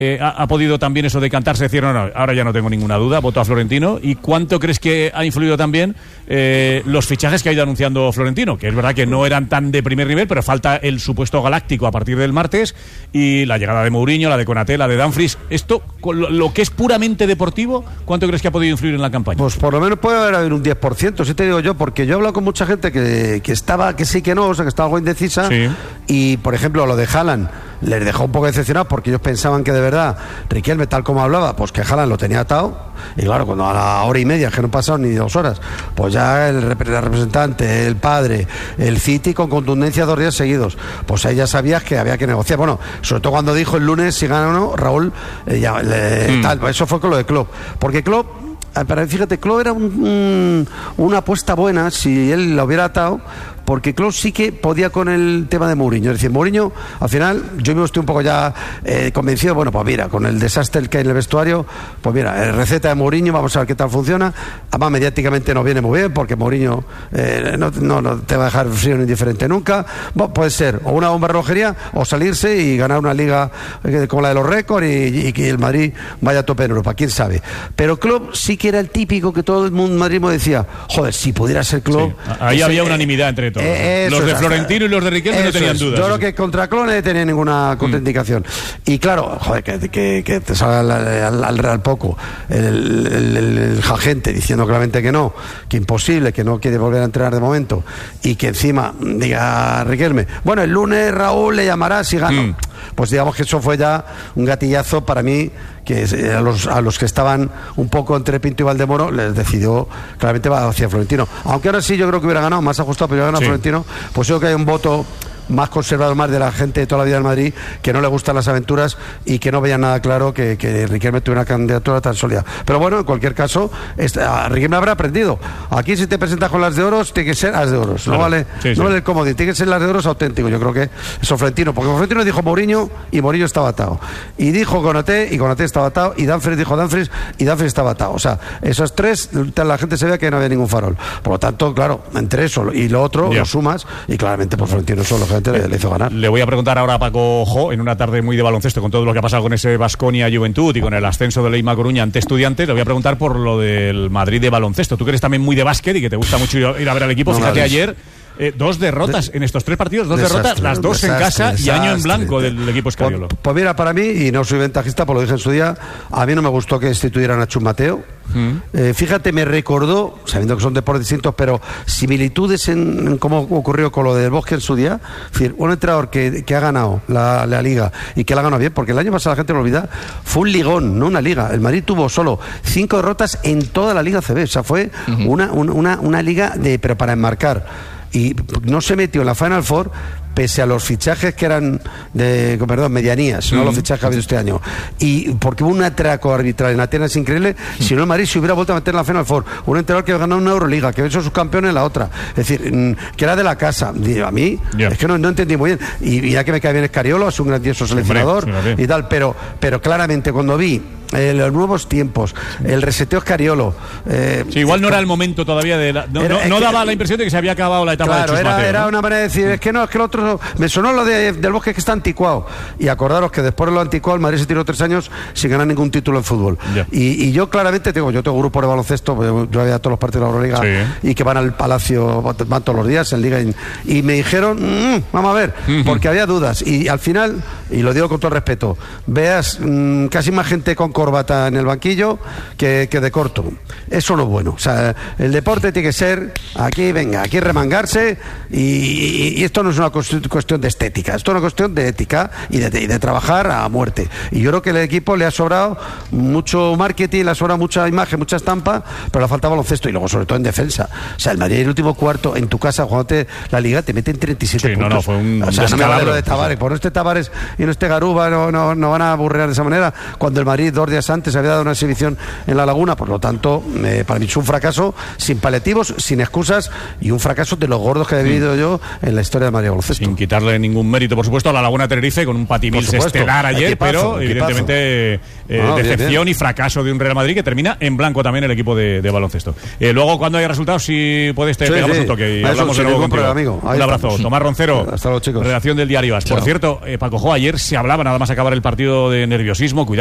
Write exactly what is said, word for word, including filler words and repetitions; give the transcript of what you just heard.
Eh, ha, ha podido también eso decantarse, decir, no, no, ahora ya no tengo ninguna duda, voto a Florentino? ¿Y cuánto crees que ha influido también eh, los fichajes que ha ido anunciando Florentino? Que es verdad que no eran tan de primer nivel, pero falta el supuesto galáctico a partir del martes, y la llegada de Mourinho, la de Konaté, la de Dumfries. Esto, lo, lo que es puramente deportivo, ¿cuánto crees que ha podido influir en la campaña? Pues por lo menos puede haber un diez por ciento, si te digo yo, porque yo he hablado con mucha gente que, que estaba, que sí, que no, o sea, que estaba algo indecisa, sí. Y por ejemplo, lo de Haaland les dejó un poco decepcionados porque ellos pensaban que de verdad Riquelme, tal como hablaba, pues que Haaland lo tenía atado, y claro, cuando a la hora y media, que no pasaron ni dos horas, pues ya el, el representante, el padre, el City con contundencia dos días seguidos, pues ahí ya sabías que había que negociar. Bueno, sobre todo cuando dijo el lunes si gana o no, Raúl, eh, ya, le, mm. tal, eso fue con lo de Klopp, porque Klopp, pero fíjate, Klopp era un, un, una apuesta buena si él lo hubiera atado, porque Klopp sí que podía con el tema de Mourinho. Es decir, Mourinho, al final, yo mismo estoy un poco ya eh, convencido, bueno, pues mira, con el desastre que hay en el vestuario, pues mira, eh, receta de Mourinho, vamos a ver qué tal funciona. Además, mediáticamente nos viene muy bien, porque Mourinho eh, no, no, no te va a dejar frío ni indiferente nunca. Bueno, puede ser o una bomba de relojería, o salirse y ganar una liga eh, como la de los récords, y, y que el Madrid vaya a tope en Europa, quién sabe. Pero Klopp sí que era el típico que todo el mundo madridismo decía, joder, si pudiera ser Klopp. Sí, ahí ese, había unanimidad entre todos. Eh, los de Florentino y los de Riquelme no tenían dudas. Yo creo que contra Klopp no tenía ninguna contraindicación. Mm. Y claro, joder, que, que, que te salga al, al Real poco el, el, el, el agente diciendo claramente que no, que imposible, que no quiere volver a entrenar de momento, y que encima diga Riquelme, bueno, el lunes Raúl le llamará si gana. Mm. Pues digamos que eso fue ya un gatillazo para mí, que a los, a los que estaban un poco entre Pinto y Valdemoro les decidió claramente va hacia Florentino, aunque ahora sí yo creo que hubiera ganado más ajustado, pero hubiera ganado sí. Florentino, pues yo creo que hay un voto más conservador, más de la gente de toda la vida del Madrid, que no le gustan las aventuras y que no veía nada claro que, que Riquelme tuviera una candidatura tan sólida. Pero bueno, en cualquier caso, esta, Riquelme habrá aprendido. Aquí, si te presentas con las de oros, tiene que ser las de oros. Claro. No vale, sí, no sí. vale el comodín, tiene que ser las de oros auténtico. Yo creo que eso Florentino, porque Florentino dijo Mourinho y Mourinho estaba atado. Y dijo Konaté y Konaté estaba atado. Y Dumfries dijo Dumfries y Dumfries estaba atado. O sea, esos tres, la gente se veía que no había ningún farol. Por lo tanto, claro, entre eso y lo otro, yeah. lo sumas, y claramente por Florentino solo gente le, le hizo ganar. Le voy a preguntar ahora a Paco Jo, en una tarde muy de baloncesto, con todo lo que ha pasado con ese Baskonia Juventud y con el ascenso de Leima Coruña ante Estudiantes. Le voy a preguntar por lo del Madrid de baloncesto. Tú que eres también muy de básquet y que te gusta mucho ir a ver al equipo. No, fíjate, no, ayer eh, dos derrotas de, en estos tres partidos, dos desastre, derrotas, las dos desastre, en casa desastre, y año en blanco del, del equipo Escariolo. Pues, pues mira, para mí, y no soy ventajista, pues lo dije en su día, a mí no me gustó que instituyeran a Chus Mateo. Mm. Eh, fíjate, me recordó, sabiendo que son deportes distintos, pero similitudes en, en cómo ocurrió con lo del Bosque en su día. Es decir, un entrenador que, que ha ganado la, la liga y que la ha ganado bien, porque el año pasado la gente lo olvida, fue un ligón, no una liga. El Madrid tuvo solo cinco derrotas en toda la Liga C B, o sea, fue uh-huh. una, una, una liga de, pero para enmarcar. Y no se metió en la Final Four pese a los fichajes que eran de, perdón, medianías, mm. no los fichajes que ha habido este año, y porque hubo un atraco arbitral en Atenas increíble. mm. Si no, el Madrid se hubiera vuelto a meter en la Final Four, un entrenador que ganó una Euroliga, que había hecho sus campeones en la otra, es decir, que era de la casa. Y a mí yeah. es que no, no entendí muy bien, y, y ya que me cae bien Escariolo, es un grandioso seleccionador sí, sí, y tal, pero, pero claramente cuando vi Eh, los nuevos tiempos, el reseteo Escariolo. Eh, sí, igual no era el momento todavía de la, no, era, no, no que, daba la impresión de que se había acabado la etapa claro, de Chus era, Mateo, era ¿no? una manera de decir, es que no, es que el otro. Me sonó lo de, del Bosque, que está anticuado. Y acordaros que después de lo anticuado, el Madrid se tiró tres años sin ganar ningún título en fútbol. Yeah. Y, y yo claramente tengo, yo tengo grupos de baloncesto, yo había todos los partidos de la Euroliga sí. y que van al Palacio, van todos los días en Liga. Y, y me dijeron, mmm, vamos a ver, uh-huh. porque había dudas. Y al final, y lo digo con todo respeto, veas mmm, casi más gente con corbata en el banquillo Que, que de corto. Eso no es bueno. O sea, el deporte tiene que ser aquí, venga, aquí remangarse, y, y, y esto no es una cuestión de estética, esto es una cuestión de ética y de, de, de trabajar a muerte. Y yo creo que el equipo le ha sobrado mucho marketing, le ha sobrado mucha imagen, mucha estampa, pero le falta baloncesto, y luego sobre todo en defensa. O sea, el Madrid en el último cuarto en tu casa jugándote la Liga te meten treinta y siete sí, puntos. No, no, fue un o sea, no me vale lo de Tavares, por no esté Tavares y no esté Garuba, no, no, no van a aburrir de esa manera, cuando el Madrid dos días antes había dado una exhibición en La Laguna, por lo tanto, eh, para mí es un fracaso sin paliativos, sin excusas y un fracaso de los gordos que he vivido mm. yo en la historia de Madrid Baloncesto. Sin quitarle ningún mérito, por supuesto, a La Laguna Tenerife con un Patimils estelar ayer, equipazo, pero equipazo. evidentemente eh, no, decepción bien, bien. y fracaso de un Real Madrid que termina en blanco también el equipo de, de baloncesto. Eh, luego, cuando haya resultados, si puedes, te sí, pegamos sí. un toque y Eso, hablamos de nuevo contigo. Amigo. Un abrazo. Estamos. Tomás Roncero, hasta luego, chicos. Redacción del Diario As. Por cierto, eh, Paco Jo, ayer se hablaba, nada más acabar el partido, de nerviosismo. Cuidado.